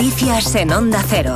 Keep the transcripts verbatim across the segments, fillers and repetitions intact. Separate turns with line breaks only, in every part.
Noticias en Onda Cero.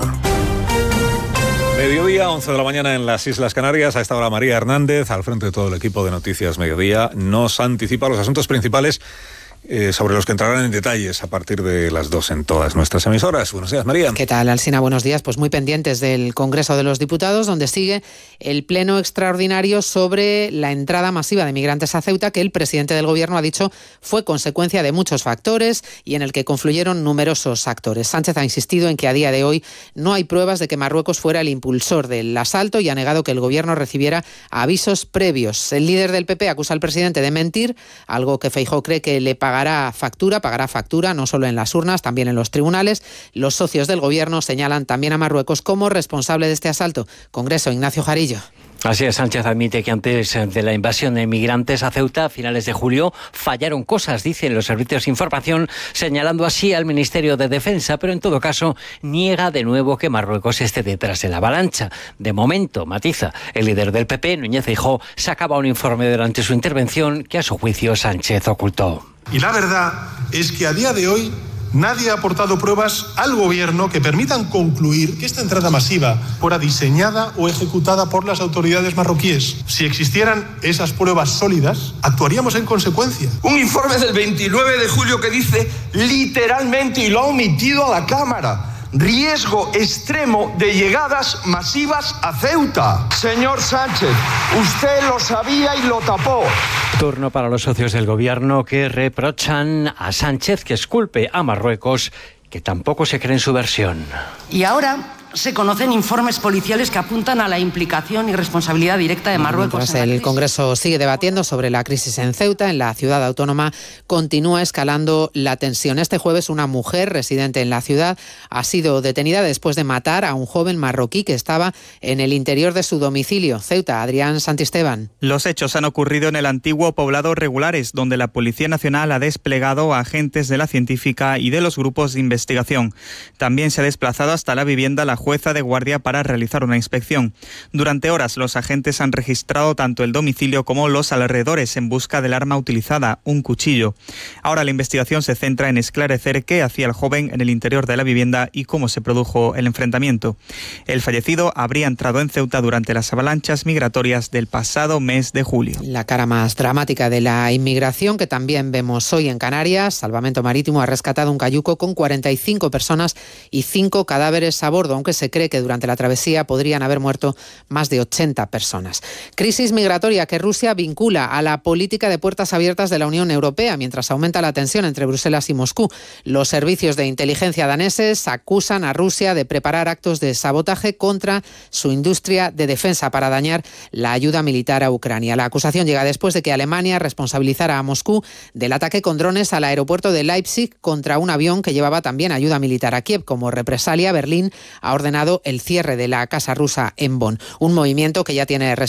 Mediodía, once de la mañana en las Islas Canarias. A esta hora María Hernández, al frente de todo el equipo de Noticias Mediodía, nos anticipa los asuntos principales Eh, sobre los que entrarán en detalles a partir de las dos en todas nuestras emisoras. Buenos días, María.
¿Qué tal, Alsina? Buenos días. Pues muy pendientes del Congreso de los Diputados, donde sigue el pleno extraordinario sobre la entrada masiva de migrantes a Ceuta, que el presidente del Gobierno ha dicho fue consecuencia de muchos factores y en el que confluyeron numerosos actores. Sánchez ha insistido en que a día de hoy no hay pruebas de que Marruecos fuera el impulsor del asalto y ha negado que el Gobierno recibiera avisos previos. El líder del P P acusa al presidente de mentir, algo que Feijóo cree que le paga Pagará factura, pagará factura, no solo en las urnas, también en los tribunales. Los socios del Gobierno señalan también a Marruecos como responsable de este asalto. Congreso, Ignacio Jarillo.
Así es, Sánchez admite que antes de la invasión de migrantes a Ceuta, a finales de julio, fallaron cosas, dicen los servicios de información, señalando así al Ministerio de Defensa, pero en todo caso niega de nuevo que Marruecos esté detrás de la avalancha. De momento, matiza, el líder del P P, Núñez Feijóo, sacaba un informe durante su intervención que a su juicio Sánchez ocultó.
Y la verdad es que a día de hoy nadie ha aportado pruebas al Gobierno que permitan concluir que esta entrada masiva fuera diseñada o ejecutada por las autoridades marroquíes. Si existieran esas pruebas sólidas, actuaríamos en consecuencia.
Un informe del veintinueve de julio que dice literalmente, y lo ha omitido a la Cámara, riesgo extremo de llegadas masivas a Ceuta. Señor Sánchez, usted lo sabía y lo tapó.
Turno para los socios del Gobierno que reprochan a Sánchez que esculpe a Marruecos, que tampoco se cree en su versión.
Y ahora se conocen informes policiales que apuntan a la implicación y responsabilidad directa de Marruecos.
Mientras el Congreso sigue debatiendo sobre la crisis en Ceuta, en la ciudad autónoma continúa escalando la tensión. Este jueves una mujer residente en la ciudad ha sido detenida después de matar a un joven marroquí que estaba en el interior de su domicilio. Ceuta, Adrián Santisteban.
Los hechos han ocurrido en el antiguo poblado Regulares, donde la Policía Nacional ha desplegado a agentes de la científica y de los grupos de investigación. También se ha desplazado hasta la vivienda la jueza de guardia para realizar una inspección. Durante horas los agentes han registrado tanto el domicilio como los alrededores en busca del arma utilizada, un cuchillo. Ahora la investigación se centra en esclarecer qué hacía el joven en el interior de la vivienda y cómo se produjo el enfrentamiento. El fallecido habría entrado en Ceuta durante las avalanchas migratorias del pasado mes de julio.
La cara más dramática de la inmigración que también vemos hoy en Canarias. Salvamento Marítimo ha rescatado un cayuco con cuarenta y cinco personas y cinco cadáveres a bordo, aunque se cree que durante la travesía podrían haber muerto más de ochenta personas. Crisis migratoria que Rusia vincula a la política de puertas abiertas de la Unión Europea, mientras aumenta la tensión entre Bruselas y Moscú. Los servicios de inteligencia daneses acusan a Rusia de preparar actos de sabotaje contra su industria de defensa para dañar la ayuda militar a Ucrania. La acusación llega después de que Alemania responsabilizara a Moscú del ataque con drones al aeropuerto de Leipzig contra un avión que llevaba también ayuda militar a Kiev. Como represalia, Berlín ha ordenado el cierre de la casa rusa en Bonn, un movimiento que ya tiene